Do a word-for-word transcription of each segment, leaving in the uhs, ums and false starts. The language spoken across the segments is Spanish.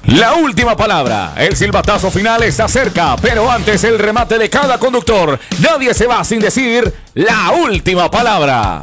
La última palabra. El silbatazo final está cerca, pero antes el remate de cada conductor. Nadie se va sin decir la última palabra.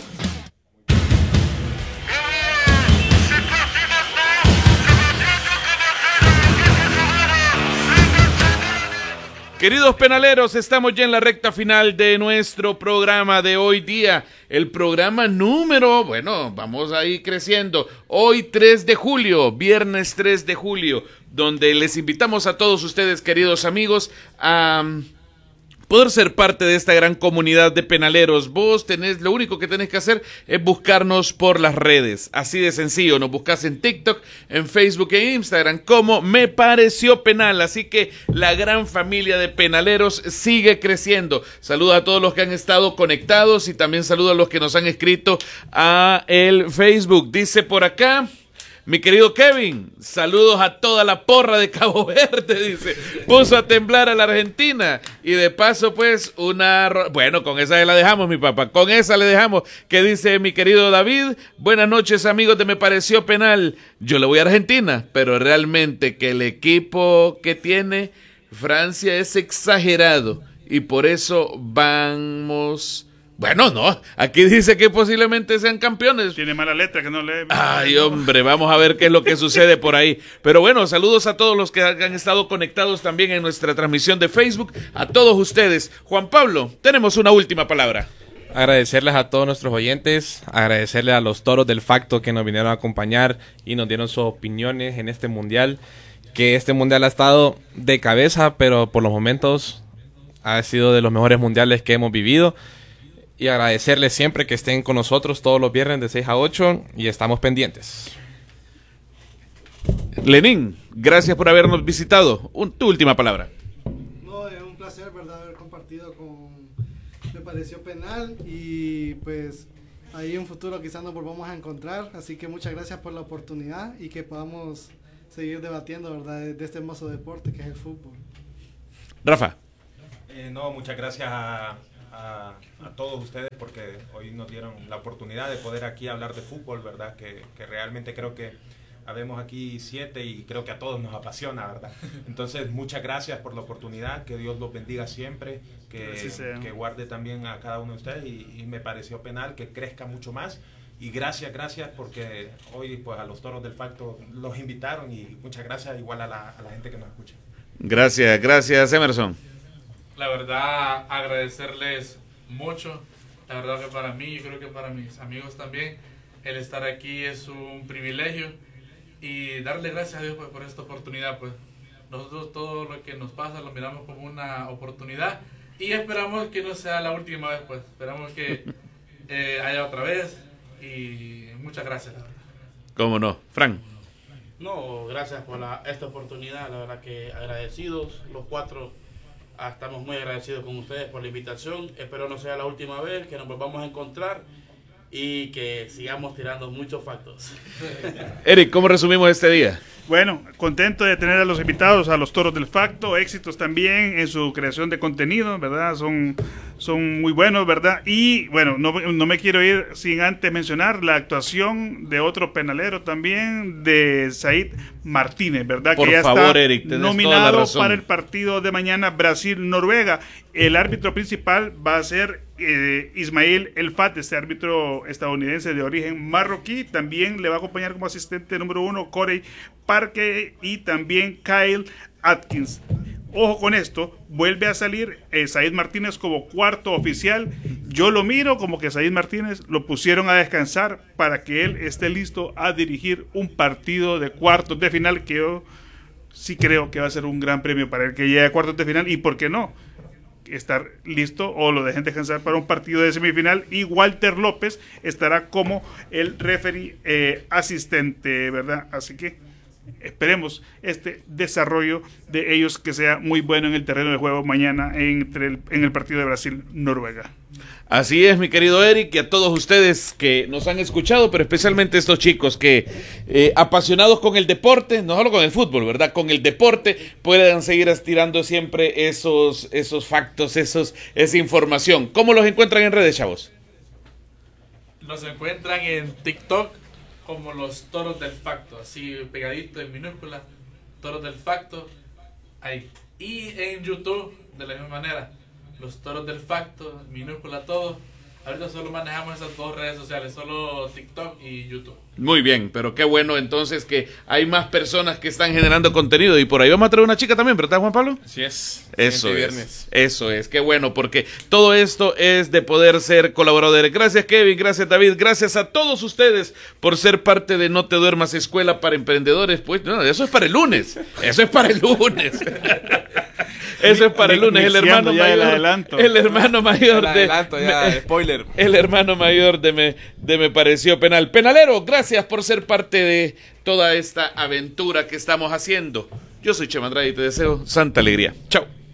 Queridos penaleros, estamos ya en la recta final de nuestro programa de hoy día. El programa número, bueno, vamos ahí creciendo. Hoy tres de julio, viernes tres de julio, donde les invitamos a todos ustedes, queridos amigos, a poder ser parte de esta gran comunidad de penaleros. Vos tenés, lo único que tenés que hacer es buscarnos por las redes, así de sencillo. Nos buscas en TikTok, en Facebook e Instagram como Me Pareció Penal. Así que la gran familia de penaleros sigue creciendo. Saludos a todos los que han estado conectados y también saludos a los que nos han escrito a el Facebook. Dice por acá mi querido Kevin, saludos a toda la porra de Cabo Verde, dice, puso a temblar a la Argentina, y de paso pues una, bueno, con esa la dejamos mi papá, con esa le dejamos, que dice mi querido David, buenas noches amigos de Me Pareció Penal, yo le voy a Argentina, pero realmente que el equipo que tiene Francia es exagerado, y por eso vamos... Bueno, no, aquí dice que posiblemente sean campeones. Tiene mala letra que no lee. Ay, hombre, vamos a ver qué es lo que sucede por ahí. Pero bueno, saludos a todos los que han estado conectados también en nuestra transmisión de Facebook. A todos ustedes. Juan Pablo, tenemos una última palabra. Agradecerles a todos nuestros oyentes, agradecerles a los toros del Facto que nos vinieron a acompañar y nos dieron sus opiniones en este mundial. Que este mundial ha estado de cabeza, pero por los momentos ha sido de los mejores mundiales que hemos vivido. Y agradecerles siempre que estén con nosotros todos los viernes de seis a ocho y estamos pendientes. Lenín, gracias por habernos visitado. Un, tu última palabra. No, es un placer, ¿verdad?, haber compartido con Me Pareció Penal y pues ahí en un futuro quizás nos volvamos a encontrar. Así que muchas gracias por la oportunidad y que podamos seguir debatiendo, ¿verdad?, de este hermoso deporte que es el fútbol. Rafa. Eh, no, muchas gracias a... A, a todos ustedes porque hoy nos dieron la oportunidad de poder aquí hablar de fútbol, ¿verdad? Que, que realmente creo que habemos aquí siete y creo que a todos nos apasiona, ¿verdad? Entonces, muchas gracias por la oportunidad, que Dios los bendiga siempre, que, que guarde también a cada uno de ustedes y, y Me Pareció Penal, que crezca mucho más. Y gracias, gracias, porque hoy pues a los toros del Facto los invitaron y muchas gracias igual a la, a la gente que nos escucha. Gracias, gracias, Emerson. La verdad, agradecerles mucho. La verdad que para mí, y creo que para mis amigos también, el estar aquí es un privilegio. Y darle gracias a Dios pues, por esta oportunidad. Pues nosotros todo lo que nos pasa lo miramos como una oportunidad. Y esperamos que no sea la última vez. Pues esperamos que eh, haya otra vez. Y muchas gracias, la verdad. ¿Cómo no? Fran. No, gracias por la, esta oportunidad. La verdad que agradecidos los cuatro. Ah, estamos muy agradecidos con ustedes por la invitación. Espero no sea la última vez, que nos volvamos a encontrar y que sigamos tirando muchos factos. Eric, ¿cómo resumimos este día? Bueno, contento de tener a los invitados, a los toros del Facto, éxitos también en su creación de contenido, ¿verdad? Son, son muy buenos, ¿verdad? Y bueno, no, no me quiero ir sin antes mencionar la actuación de otro penalero también, de Said Martínez, ¿verdad? Por que ya favor, está Eric, tenés nominado toda la razón para el partido de mañana Brasil-Noruega. El árbitro principal va a ser eh, Ismail El Fat, este árbitro estadounidense de origen marroquí. También le va a acompañar como asistente número uno Corey Parque y también Kyle Atkins. Ojo con esto, vuelve a salir eh, Said Martínez como cuarto oficial. Yo lo miro como que Said Martínez lo pusieron a descansar para que él esté listo a dirigir un partido de cuartos de final, que yo sí creo que va a ser un gran premio para el que llegue a cuartos de final. Y por qué no estar listo o lo dejen descansar para un partido de semifinal, y Walter López estará como el referee eh, asistente, ¿verdad? Así que esperemos este desarrollo de ellos que sea muy bueno en el terreno de juego mañana entre el, en el partido de Brasil-Noruega. Así es, mi querido Eric, y a todos ustedes que nos han escuchado, pero especialmente estos chicos que, eh, apasionados con el deporte, no solo con el fútbol, ¿verdad? Con el deporte, puedan seguir estirando siempre esos, esos factos, esos, esa información. ¿Cómo los encuentran en redes, chavos? Nos encuentran en TikTok como los toros del Facto, así pegadito en minúsculas, Toros del Facto, ahí. Y en YouTube, de la misma manera, los Toros del Facto, minúscula todo. Ahorita solo manejamos esas dos redes sociales, solo TikTok y YouTube. Muy bien, pero qué bueno entonces que hay más personas que están generando contenido y por ahí vamos a traer una chica también, ¿verdad, Juan Pablo? Así es. Eso es, viernes. eso es, qué bueno, porque todo esto es de poder ser colaboradores. Gracias Kevin, gracias David, gracias a todos ustedes por ser parte de No Te Duermas Escuela para Emprendedores. Pues no, eso es para el lunes, eso es para el lunes. Eso es para el lunes, el hermano ya el mayor, adelanto. el hermano mayor El de, adelanto ya, me- spoiler. el hermano mayor de me, de me pareció penal. Penalero, gracias por ser parte de toda esta aventura que estamos haciendo. Yo soy Chema Andrade y te deseo santa alegría. Chao.